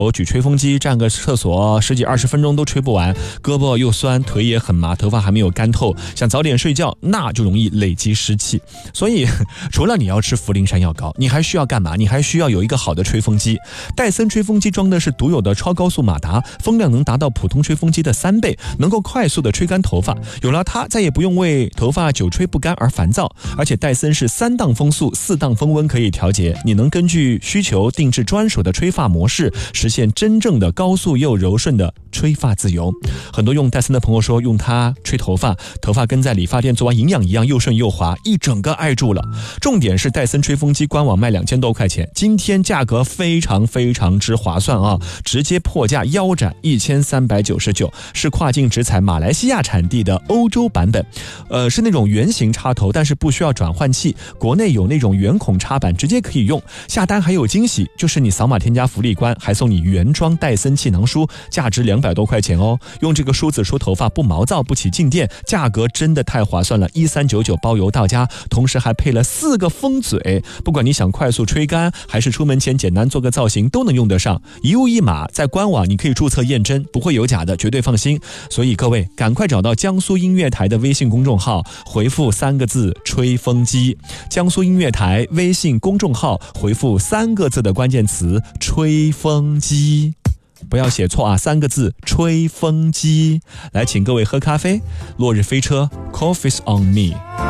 我举吹风机站个厕所10几20分钟都吹不完，胳膊又酸，腿也很麻，头发还没有干透，想早点睡觉，那就容易累积湿气。所以除了你要吃茯苓山药膏，你还需要干嘛？你还需要有一个好的吹风机。戴森吹风机装的是独有的超高速马达，风量能达到普通吹风机的3倍，能够快速的吹干头发。有了它，再也不用为头发久吹不干而烦躁。而且戴森是3档风速4档风温可以调节，你能根据需求定制专属的吹发模式，实现真正的高速又柔顺的吹发自由。很多用戴森的朋友说，用它吹头发跟在理发店做完营养一样，又顺又滑，一整个爱住了。重点是戴森吹风机官网卖2000多块钱，今天价格非常非常之划算啊，直接破价腰斩1399，是跨境直采马来西亚产地的欧洲版本。是那种圆形插头，但是不需要转换器，国内有那种圆孔插板，直接可以用。下单还有惊喜，就是你扫码添加福利关，还送你原装戴森气囊梳，价值200多块钱哦。用这个梳子梳头发不毛躁不起静电，价格真的太划算了，1399包邮到家，同时还配了4个风嘴，不管你想快速吹干，还是出门前简单做个造型，都能用得上。一物一码，在官网你可以注册验证，不会有假的，绝对放心。所以各位赶快找到江苏音乐台的微信公众号，回复3个字吹风机，江苏音乐台微信公众号回复3个字的关键词吹风机，不要写错啊，3个字吹风机。来，请各位喝咖啡，落日飞车 Coffee's on me。